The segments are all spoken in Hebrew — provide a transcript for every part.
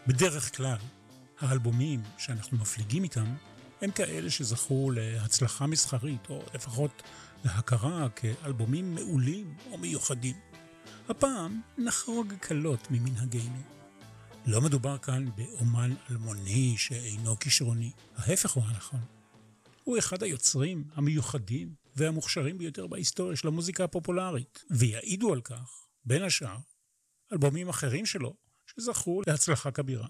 בדרך כלל, האלבומים שאנחנו מפליגים איתם, הם כאלה שזכו להצלחה מסחרית, או לפחות להכרה כאלבומים מעולים או מיוחדים. הפעם נחרוג קלות ממנהגנו. לא מדובר כאן באומן אלמוני שאינו כישרוני, ההפך הוא הנכון. הוא אחד היוצרים המיוחדים והמוכשרים ביותר בהיסטוריה של המוזיקה הפופולרית, ויעידו על כך, בין השאר, אלבומים אחרים שלו שזכו להצלחה כבירה.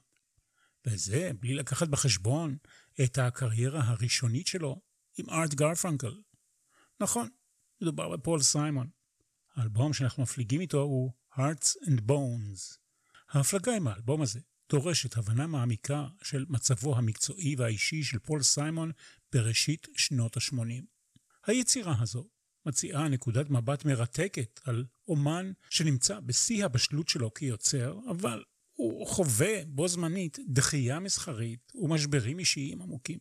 וזה בלי לקחת בחשבון את הקריירה הראשונית שלו עם ארט גרפנקל. נכון, מדובר בפול סיימון. האלבום שאנחנו מפליגים איתו הוא Hearts and Bones. ההפלגה עם האלבום הזה דורשת הבנה מעמיקה של מצבו המקצועי והאישי של פול סיימון בראשית שנות ה-80. היצירה הזו מציעה נקודת מבט מרתקת על אומן שנמצא בשיא הבשלות שלו כיוצר, אבל הוא חווה בו זמנית דחייה מסחרית ומשברים אישיים עמוקים.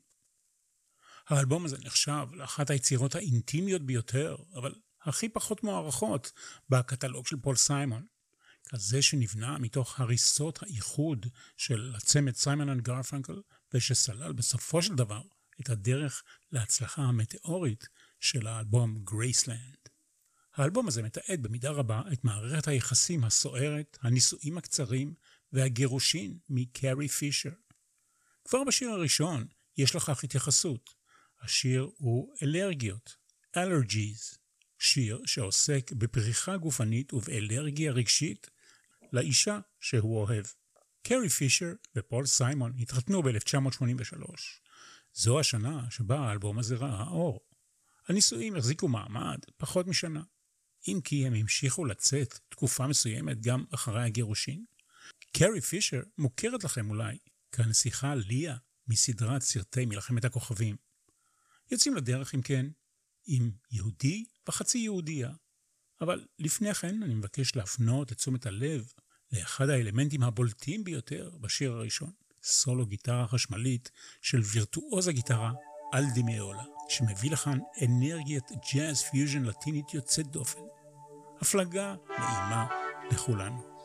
האלבום הזה נחשב לאחת היצירות האינטימיות ביותר, אבל הכי פחות מוערכות בקטלוג של פול סיימון. כזה שנבנה מתוך הריסות האיחוד של הצמד סיימון אנד גרפנקל, ושסלל בסופו של דבר את הדרך להצלחה המטאורית של האלבום גרייסלנד. האלבום הזה מתעד במידה רבה את מערכת היחסים הסוערת, הנישואים הקצרים והגירושין מקרי פישר. כבר בשיר הראשון יש לכך התייחסות. השיר הוא אלרגיות, Allergies, שיר שעוסק בפריחה גופנית ובאלרגיה רגשית לאישה שהוא אוהב. קרי פישר ופול סיימון התחתנו ב-1983. זו השנה שבה האלבום הזה ראה אור. הנישואים החזיקו מעמד פחות משנה, אם כי הם המשיכו לצאת תקופה מסוימת גם אחרי הגירושין. קרי פישר מוכרת לכם אולי כנסיכה ליה מסדרת סרטי מלחמת הכוכבים. יוצאים לדרך אם כן, עם יהודי וחצי יהודייה. אבל לפני כן אני מבקש להפנות את תשומת הלב לאחד האלמנטים הבולטים ביותר בשיר הראשון, סולו גיטרה חשמלית של וירטואוז הגיטרה אלדי מאולה, שמביא לכאן אנרגיית ג'אז פיוז'ן לטינית יוצאת דופן. הפלגה נעימה לכולנו.